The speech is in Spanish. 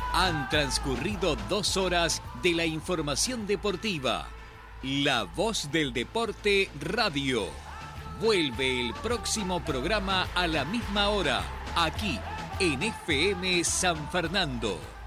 Han transcurrido 2 horas de la información deportiva. La Voz del Deporte Radio. Vuelve el próximo programa a la misma hora, aquí en FM San Fernando.